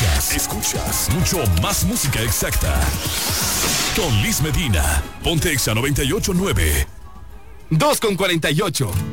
Escuchas mucho más música exacta. Con Liz Medina. Ponte Exa 98.9. 2:48.